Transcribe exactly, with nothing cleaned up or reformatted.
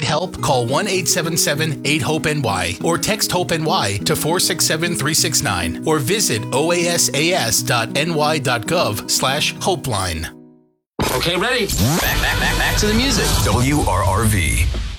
help? Call one eight seven seven eight hope N Y or text HOPE-NY to four six seven three six nine or visit oasas.ny.gov slash hopeline. Okay, ready. Back, back, back, back to the music. W R R V.